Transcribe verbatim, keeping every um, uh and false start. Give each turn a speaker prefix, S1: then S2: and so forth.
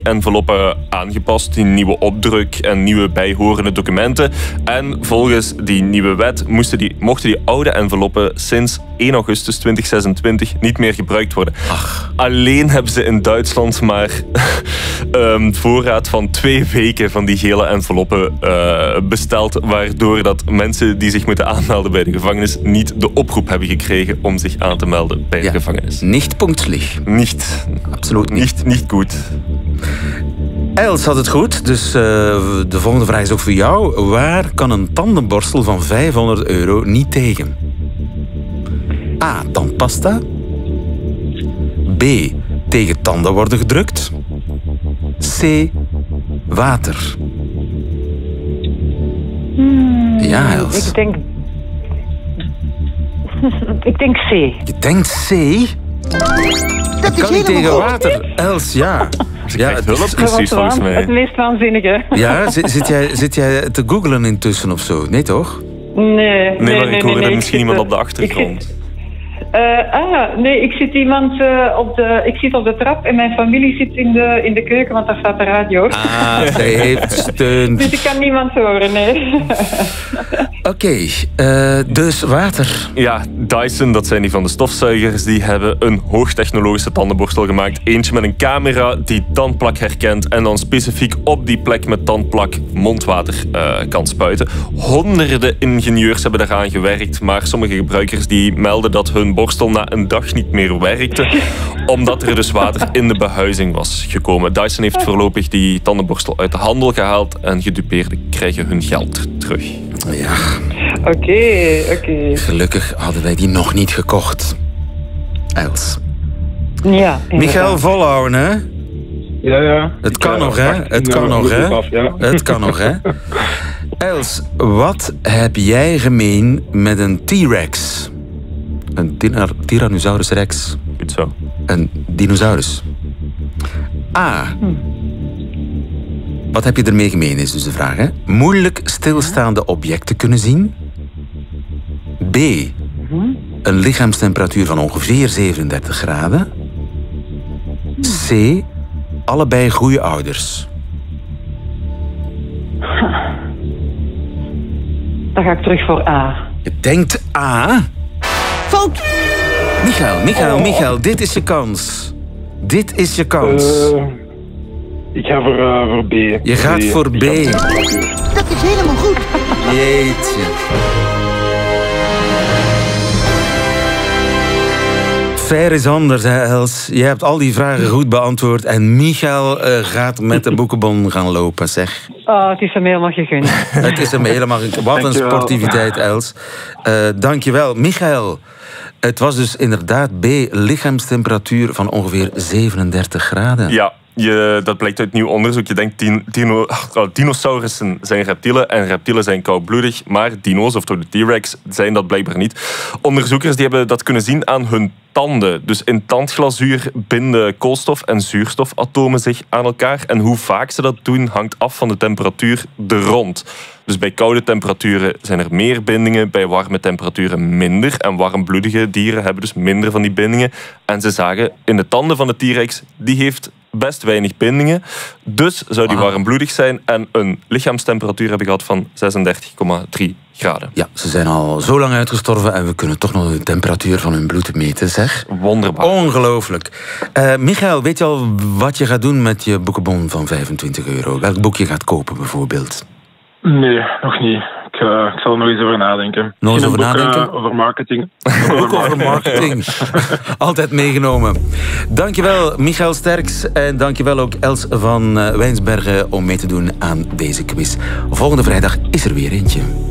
S1: enveloppen aangepast, die nieuwe opdruk en nieuwe bijhorende documenten. En volgens die nieuwe wet moesten die, mochten die oude enveloppen sinds één augustus tweeduizend zesentwintig niet meer gebruikt worden.
S2: Ach.
S1: Alleen hebben ze in Duitsland maar um, voorraad van twee weken van die gele enveloppen uh, besteld, waardoor dat mensen die zich moeten aanmelden bij de gevangenis niet de oproep hebben gekregen om zich aan te melden bij
S2: ja.
S1: de gevangenis.
S2: Niet punktlich.
S1: Niet.
S2: Absoluut niet.
S1: Niet, niet goed.
S2: Els had het goed, dus uh, de volgende vraag is ook voor jou. Waar kan een tandenborstel van vijfhonderd euro niet tegen? A. Tandpasta. B. Tegen tanden worden gedrukt. C. Water.
S3: Hmm,
S2: Ja, Els.
S3: Ik denk... ik denk C.
S2: Je denkt C? Dat kan niet tegen water. Els, ja.
S1: Ze ja, krijgt hulp precies, volgens mij.
S3: Het meest waanzinnige.
S2: Ja, zit, zit, jij, zit jij te googlen intussen of zo? Nee, toch?
S3: Nee, nee,
S1: Nee, maar
S3: nee,
S1: ik hoorde
S3: nee, nee,
S1: misschien
S3: ik
S1: iemand
S3: zit,
S1: op de achtergrond.
S3: Ik zit, uh, ah, nee, ik zit iemand uh, op de... Ik zit op de trap en mijn familie zit in de, in de keuken, want daar staat de radio.
S2: Ah, zij heeft steun.
S3: Dus ik kan niemand horen, nee.
S2: Oké, okay, uh, dus water.
S1: Ja, Dyson, dat zijn die van de stofzuigers, die hebben een hoogtechnologische tandenborstel gemaakt. Eentje met een camera die tandplak herkent en dan specifiek op die plek met tandplak mondwater uh, kan spuiten. Honderden ingenieurs hebben daaraan gewerkt, maar sommige gebruikers die melden dat hun borstel na een dag niet meer werkte, omdat er dus water in de behuizing was gekomen. Dyson heeft voorlopig die tandenborstel uit de handel gehaald en gedupeerden krijgen hun geld terug.
S2: Ja.
S3: Oké, okay, oké. Okay.
S2: Gelukkig hadden wij die nog niet gekocht. Els.
S3: Ja.
S2: Michael, volhouden, hè?
S4: Ja, ja.
S2: Het kan
S4: ja,
S2: nog, hè? Het kan nog, hè?
S4: Af, ja.
S2: Het kan nog, hè? Els, wat heb jij gemeen met een T-Rex? Een Tyrannosaurus Rex.
S1: Goed zo.
S2: Een dinosaurus. A. Wat heb je ermee gemeen, is dus de vraag, hè? Moeilijk stilstaande objecten kunnen zien. B. Een lichaamstemperatuur van ongeveer zevenendertig graden. C. Allebei goede ouders.
S3: Dan ga ik terug voor A.
S2: Je denkt A.
S5: Fout!
S2: Michael, Michael, oh. Michael, dit is je kans. Dit is je kans.
S4: Uh, ik ga voor, uh, voor B.
S2: Je gaat B. voor B.
S5: Dat is helemaal goed.
S2: Jeetje. Fair is anders, hè, Els. Je hebt al die vragen goed beantwoord en Michael uh, gaat met de boekenbon gaan lopen, zeg.
S3: Oh, het is hem helemaal gegund.
S2: Het is hem helemaal gegund. Wat een sportiviteit, Els. Uh, dankjewel. Michael, het was dus inderdaad B, lichaamstemperatuur van ongeveer zevenendertig graden.
S1: Ja. Je, dat blijkt uit nieuw onderzoek. Je denkt, dino, dino, oh, dinosaurussen zijn reptielen en reptielen zijn koudbloedig, maar dino's, of de T-Rex, zijn dat blijkbaar niet. Onderzoekers die hebben dat kunnen zien aan hun tanden. Dus in tandglazuur binden koolstof- en zuurstofatomen zich aan elkaar. En hoe vaak ze dat doen, hangt af van de temperatuur er rond. Dus bij koude temperaturen zijn er meer bindingen, bij warme temperaturen minder. En warmbloedige dieren hebben dus minder van die bindingen. En ze zagen in de tanden van de T-Rex, die heeft best weinig bindingen. Dus zou die warmbloedig zijn en een lichaamstemperatuur hebben gehad van zesendertig komma drie graden.
S2: Ja, ze zijn al zo lang uitgestorven en we kunnen toch nog de temperatuur van hun bloed meten, zeg.
S1: Wonderbaar.
S2: Ongelooflijk. Uh, Michael, weet je al wat je gaat doen met je boekenbon van vijfentwintig euro? Welk boek je gaat kopen, bijvoorbeeld?
S4: Nee, nog niet. Ik, uh, ik zal er nog eens over nadenken.
S2: Nog eens over
S4: boek,
S2: nadenken?
S4: Uh, over marketing.
S2: Ook over marketing. Altijd meegenomen. Dankjewel, Michael Sterks. En dankjewel ook Els van Wijnsbergen om mee te doen aan deze quiz. Volgende vrijdag is er weer eentje.